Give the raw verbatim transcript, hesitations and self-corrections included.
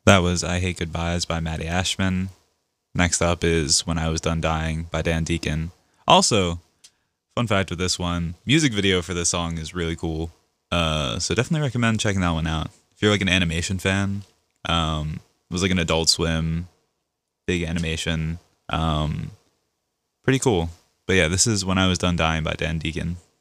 That was I Hate Goodbyes by Maddie Ashman. Next up is When I Was Done Dying by Dan Deacon. Also, fun fact with this one, music video for this song is really cool. Uh, so definitely recommend checking that one out. If you're like an animation fan, um, it was like an Adult Swim, big animation. Um, pretty cool. But yeah, this is When I Was Done Dying by Dan Deacon.